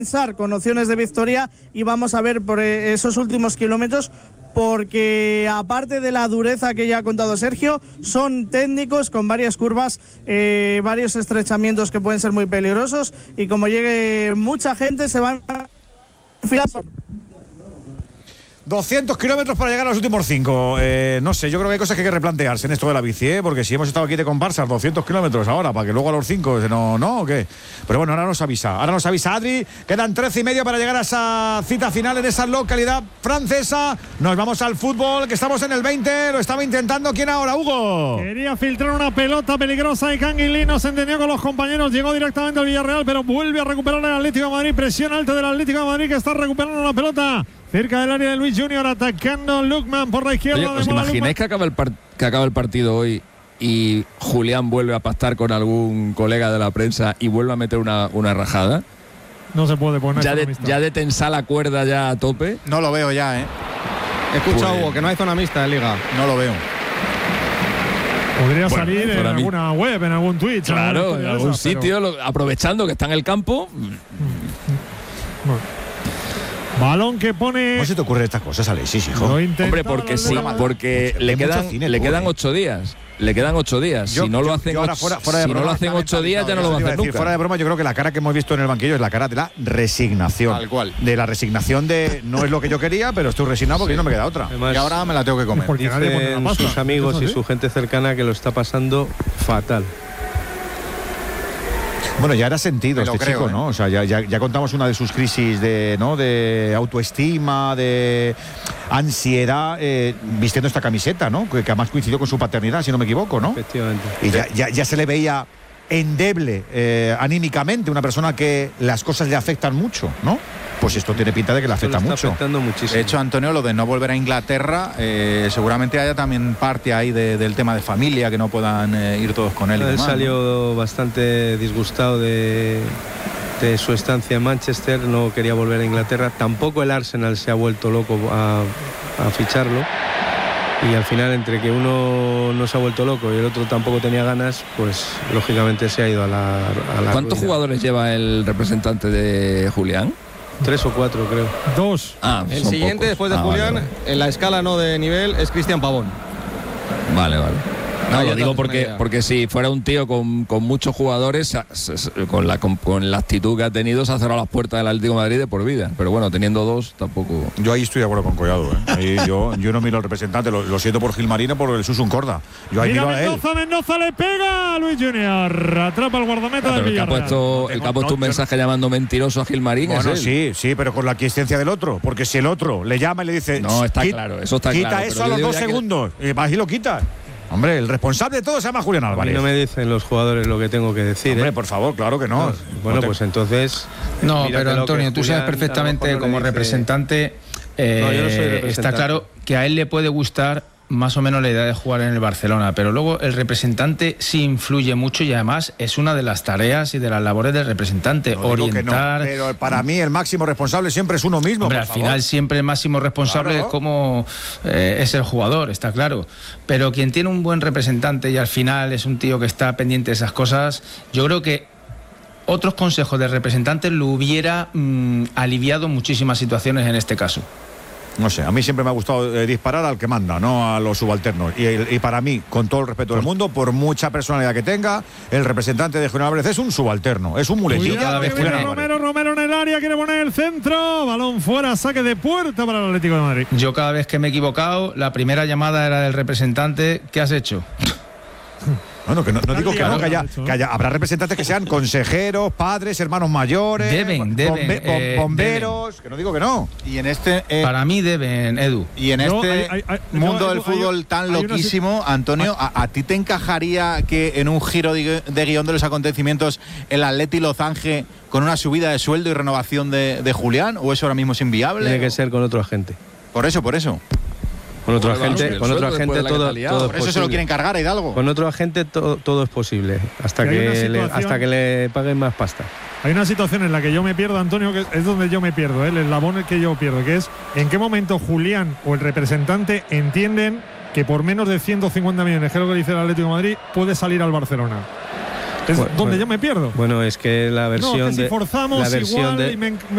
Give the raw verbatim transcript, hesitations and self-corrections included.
con opciones de victoria, y vamos a ver por esos últimos kilómetros, porque aparte de la dureza que ya ha contado Sergio, son técnicos con varias curvas, eh, varios estrechamientos que pueden ser muy peligrosos, y como llegue mucha gente se van a enfilar. doscientos kilómetros para llegar a los últimos cinco. Eh, no sé, yo creo que hay cosas que hay que replantearse en esto de la bici, ¿eh? Porque si hemos estado aquí de comparsas, doscientos kilómetros ahora, para que luego a los cinco, no, no, ¿o qué? Pero bueno, ahora nos avisa, ahora nos avisa Adri, quedan trece y medio para llegar a esa cita final en esa localidad francesa. Nos vamos al fútbol, que estamos en el veinte, lo estaba intentando. ¿Quién ahora, Hugo? Quería filtrar una pelota peligrosa y Canguilí no se entendió con los compañeros, llegó directamente al Villarreal, pero vuelve a recuperar el Atlético de Madrid, presión alta del Atlético de Madrid, que está recuperando la pelota cerca del área de Luis Junior, atacando Lukman por la izquierda. Oye, ¿os imagináis que acaba, el par- que acaba el partido hoy y Julián vuelve a pactar con algún colega de la prensa y vuelve a meter una, una rajada? No se puede poner. Ya de, ya de tensar la cuerda ya a tope. No lo veo ya, ¿eh? Escucha, Pues, Hugo, que no hay zona mixta en Liga. No lo veo. Podría bueno, salir en mí. alguna web, en algún Twitch. Claro, en algún esas, sitio, pero... lo, aprovechando que está en el campo. Bueno. Balón que pone. ¿Cómo se te ocurren estas cosas, Alexis, hijo? Hombre, porque sí, porque le quedan, cine, le tú, quedan ¿eh? ocho días. Le quedan ocho días. Yo, si no yo, lo hacen, ahora ocho, fuera, fuera de si broma, no lo hacen ocho días, ya no lo va a hacer nunca. Fuera de broma, yo creo que la cara que hemos visto en el banquillo es la cara de la resignación. Tal cual. De la resignación de no es lo que yo quería, pero estoy resignado porque sí. no me queda otra. Además, y ahora me la tengo que comer. Porque dicen sus amigos y su gente cercana que lo está pasando fatal. Bueno, ya era sentido Me este creo, chico, ¿eh? ¿no? O sea, ya, ya, ya contamos una de sus crisis de, ¿no? de autoestima, de ansiedad, eh, vistiendo esta camiseta, ¿no? Que, que además coincidió con su paternidad, si no me equivoco, ¿no? Efectivamente. Y ya, ya, ya se le veía endeble eh, anímicamente, una persona que las cosas le afectan mucho, ¿no? Pues esto tiene pinta de que le afecta está mucho. afectando muchísimo. De hecho, Antonio, lo de no volver a Inglaterra, eh, seguramente haya también parte ahí de, del tema de familia, que no puedan eh, ir todos con él. Y Él demás, salió ¿no? bastante disgustado de, de su estancia en Manchester, no quería volver a Inglaterra. Tampoco el Arsenal se ha vuelto loco a, a ficharlo. Y al final, entre que uno no se ha vuelto loco y el otro tampoco tenía ganas, pues lógicamente se ha ido a la, a la ¿Cuántos ruina. jugadores lleva el representante de Julián? Tres o cuatro, creo. Dos. Ah, El son siguiente, pocos. después de Ah, Julián, vale, en la escala no de nivel, es Cristian Pavón. vale. vale. No, Ah, ya lo te digo haces una porque, idea. porque si fuera un tío con, con muchos jugadores, se- se- con la, con, con la actitud que ha tenido, se ha cerrado las puertas del Atlético de Madrid de por vida. Pero bueno, teniendo dos, tampoco. Yo ahí estoy de acuerdo con Collado, ¿eh? Ahí yo, yo no miro al representante, lo, lo siento por Gilmarino, por el Susun Corda. Yo ahí Mira miro a él. Mendoza, Mendoza le pega a Luis Junior. Atrapa al guardameta Pero del el que ha Villarreal. puesto, el que ha puesto no, un yo mensaje llamando mentiroso a Gilmarín Bueno, es él. sí, sí, pero con la aquiescencia del otro. Porque si el otro le llama y le dice. No, está "Quit- claro, eso está quita claro, eso pero a yo los digo dos ya que- segundos. Y vas y lo quitas. Hombre, el responsable de todo se llama Julián A mí Álvarez. no me dicen los jugadores lo que tengo que decir. Hombre, ¿eh? por favor, claro que no. Bueno, No te- pues entonces. No, mira pero que lo Antonio, que tú sabes Julián, perfectamente a lo mejor como no le dice- representante, eh, No, yo no soy representante. está claro que a él le puede gustar más o menos la idea de jugar en el Barcelona, pero luego el representante sí influye mucho y además es una de las tareas y de las labores del representante, no digo que no, orientar. pero para mí el máximo responsable siempre es uno mismo. Hombre, por al favor. final siempre el máximo responsable Claro. es como eh, es el jugador, está claro. Pero quien tiene un buen representante y al final es un tío que está pendiente de esas cosas, yo creo que otros consejos de representantes lo hubiera mm, aliviado muchísimas situaciones en este caso. No sé, a mí siempre me ha gustado eh, disparar al que manda, no a los subalternos. Y, y para mí, con todo el respeto del mundo, por mucha personalidad que tenga, el representante de Julián Álvarez es un subalterno, es un muletilla. Cuidado, vez que Julián viene Álvarez. Romero, Romero en el área, quiere poner el centro. Balón fuera, saque de puerta para el Atlético de Madrid. Yo cada vez que me he equivocado, la primera llamada era del representante. ¿Qué has hecho? Bueno, que no, no digo que no, que haya, Hecho, ¿no? que haya- habrá representantes que sean consejeros, padres, hermanos mayores, Deben, deben, bombe- bom- eh, bomberos, que no digo que no. Y en este. eh, Para mí deben, Edu. Y en Yo, este hay- hay- hay- mundo yo, del hay- fútbol hay- tan hay una loquísimo, Antonio, ¿a, a ti te encajaría que en un giro de, de guión de los acontecimientos el Atleti Lozange con una subida de sueldo y renovación de, de Julián? ¿O eso ahora mismo es inviable? Tiene que ser con otro agente. Por eso, por eso. Con otro Bueno, agente, el con otro sueldo después agente de la que todo, te ha liado. todo Por es eso se lo posible. quieren cargar a Hidalgo. Con otro agente todo, todo es posible, hasta Que hay una que, le, situación- hasta que le paguen más pasta. Hay una situación en la que yo me pierdo, Antonio, que es donde yo me pierdo, ¿eh? el eslabón en el que yo pierdo, que es en qué momento Julián o el representante entienden que por menos de ciento cincuenta millones, que es lo que dice el Atlético de Madrid, puede salir al Barcelona. Es Bueno, donde bueno. yo me pierdo. Bueno, es que la versión no, que si de forzamos la versión igual de, y me,